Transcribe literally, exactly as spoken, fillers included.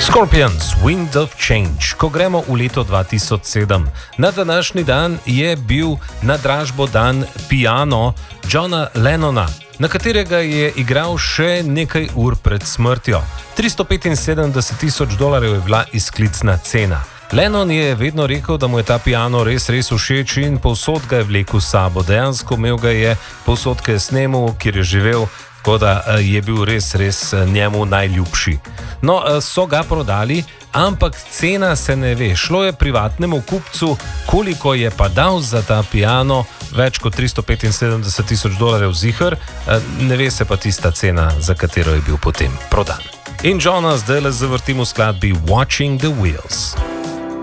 Scorpions, Wind of Change. Ko gremo v leto dva tisoč sedem, na današnji dan je bil na dražbo dan piano Johna Lennona, na katerega je igral še nekaj ur pred smrtjo. tristo petinsedemdeset tisoč dolarjev je bila izklicna cena. Lennon je vedno rekel, da mu je ta piano res, res všeč in povsod ga je vlekel s sabo. Dejansko imel ga je povsod, ki je snemal, kjer je živel, tako da je bil res, res njemu najljubši. No, so ga prodali, ampak cena se ne ve. Šlo je privatnemu kupcu, koliko je pa dal za ta piano, več kot tristo petinsedemdeset tisoč dolarjev ziher, ne ve se pa tista cena, za katero je bil potem prodan. In Johna zdaj le zavrtimo v skladbi Watching the Wheels.